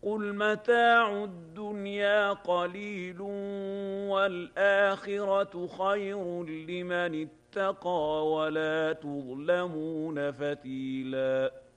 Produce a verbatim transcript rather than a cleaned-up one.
قل متاع الدنيا قليل والآخرة خير لمن اتقى ولا تظلمون فتيلا